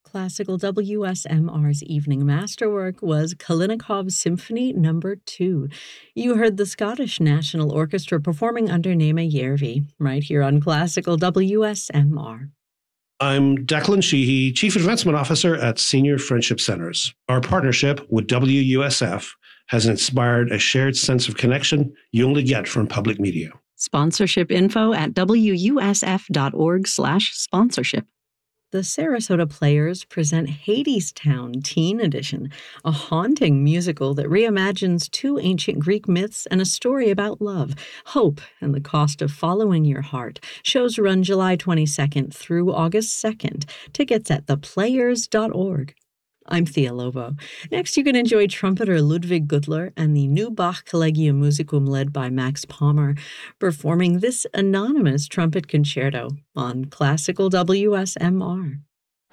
Classical WSMR's evening masterwork was Kalinikov's Symphony No. 2. You heard the Scottish National Orchestra performing under Nema Järvi, right here on Classical WSMR. I'm Declan Sheehy, Chief Advancement Officer at Senior Friendship Centers. Our partnership with WUSF has inspired a shared sense of connection you only get from public media. Sponsorship info at wusf.org/sponsorship. The Sarasota Players present Hadestown Teen Edition, a haunting musical that reimagines two ancient Greek myths and a story about love, hope, and the cost of following your heart. Shows run July 22nd through August 2nd. Tickets at theplayers.org. I'm Thea Lobo. Next, you can enjoy trumpeter Ludwig Gutler and the new Bach Collegium Musicum led by Max Palmer, performing this anonymous trumpet concerto on Classical WSMR.